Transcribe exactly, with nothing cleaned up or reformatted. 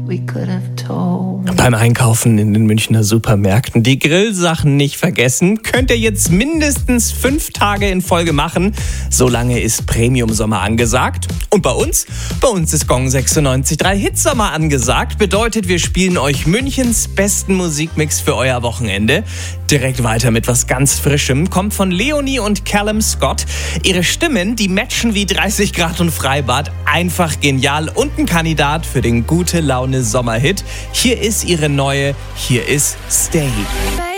we could have told. Beim Einkaufen in den Münchner Supermärkten die Grillsachen nicht vergessen. Könnt ihr jetzt mindestens fünf Tage in Folge machen. So lange ist Premium-Sommer angesagt. Und bei uns? Bei uns ist Gong sechsundneunzig Komma drei Hitsommer angesagt. Bedeutet, wir spielen euch Münchens besten Musikmix für euer Wochenende. Direkt weiter mit was ganz Frischem. Kommt von Leonie und Callum Scott. Ihre Stimmen, die matchen wie dreißig Grad und Freibad. Einfach genial und ein Kandidat für den Gute-Laune-Sommerhit. Hier ist ihre neue, hier ist Stay.